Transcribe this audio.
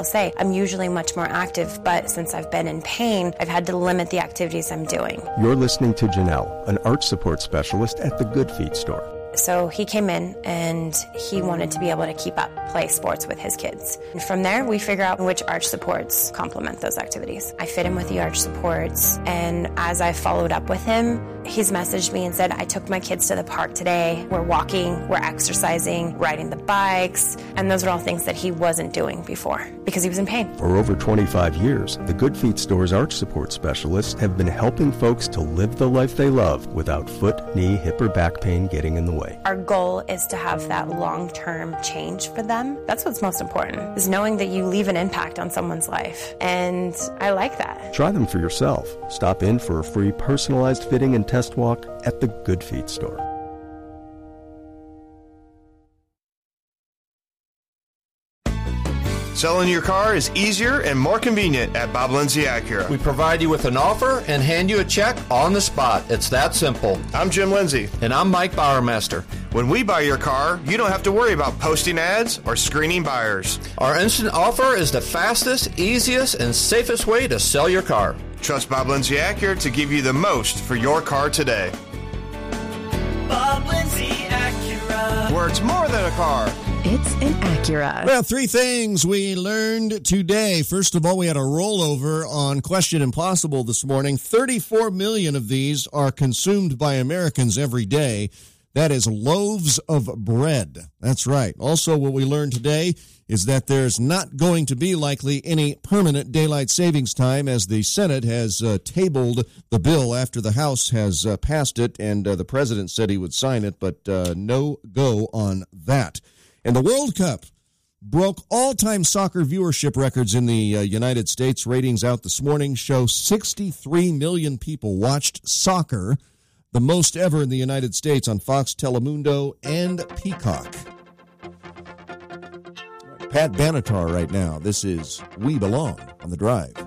I'll say I'm usually much more active, but since I've been in pain, I've had to limit the activities I'm doing. You're listening to Janelle, an arch support specialist at the Good Feet store. So he came in and he wanted to be able to keep up play sports with his kids. And from there, we figure out which arch supports complement those activities. I fit him with the arch supports, and as I followed up with him, he's messaged me and said, I took my kids to the park today. We're walking, we're exercising, riding the bikes, and those are all things that he wasn't doing before because he was in pain. For over 25 years, the Good Feet store's arch support specialists have been helping folks to live the life they love without foot, knee, hip, or back pain getting in the way. Our goal is to have that long-term change for them. That's what's most important, is knowing that you leave an impact on someone's life. And I like that. Try them for yourself. Stop in for a free personalized fitting and test walk at the Good Feet store. Selling your car is easier and more convenient at Bob Lindsay Acura. We provide you with an offer and hand you a check on the spot. It's that simple. I'm Jim Lindsay. And I'm Mike Bowermaster. When we buy your car, you don't have to worry about posting ads or screening buyers. Our instant offer is the fastest, easiest, and safest way to sell your car. Trust Bob Lindsay Acura to give you the most for your car today. Bob Lindsay Acura. Where it's more than a car. It's an Acura. Well, three things we learned today. First of all, we had a rollover on Question Impossible this morning. 34 million of these are consumed by Americans every day. That is loaves of bread. That's right. Also, what we learned today is that there's not going to be likely any permanent daylight savings time, as the Senate has tabled the bill after the House has passed it, and the president said he would sign it, but no go on that. And the World Cup broke all-time soccer viewership records in the United States. Ratings out this morning show 63 million people watched soccer, the most ever in the United States, on Fox, Telemundo, and Peacock. Pat Benatar right now. This is We Belong on The Drive.